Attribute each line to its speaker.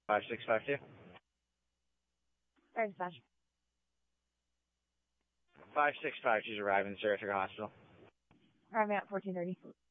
Speaker 1: 5652.
Speaker 2: Sorry, dispatch.
Speaker 1: 5652 is arriving at Saratoga Hospital.
Speaker 2: Arriving at 1430.